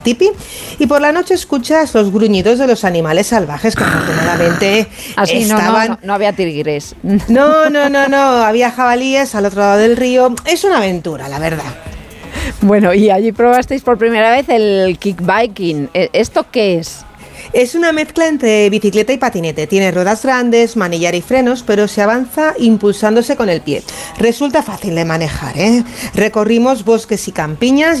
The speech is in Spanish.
tipi, y por la noche escuchas los gruñidos de los animales salvajes que afortunadamente estaban... No había tigres. No, había jabalíes al otro lado del río. Es una aventura, la verdad. Bueno, y allí probasteis por primera vez el kickbiking. ¿Esto qué es? Es una mezcla entre bicicleta y patinete. Tiene ruedas grandes, manillar y frenos, pero se avanza impulsándose con el pie. Resulta fácil de manejar, ¿eh? Recorrimos bosques y campiñas